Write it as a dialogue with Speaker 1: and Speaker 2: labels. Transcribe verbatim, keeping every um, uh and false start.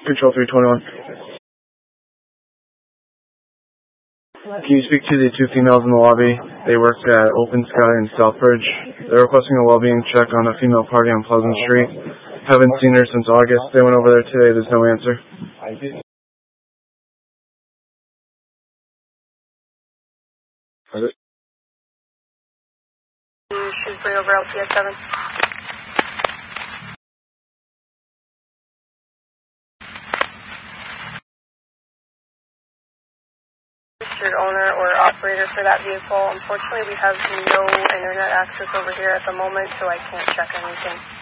Speaker 1: Control three twenty-one. Can you speak to the two females in the lobby? They work at Open Sky in Southbridge. They're requesting a well-being check on a female party on Pleasant Street. Haven't seen her since August. They went over there today. There's no answer. Is it?
Speaker 2: Should bring over L T S seven. Registered owner or operator for that vehicle. Unfortunately, we have no internet access over here at the moment, so I can't check anything.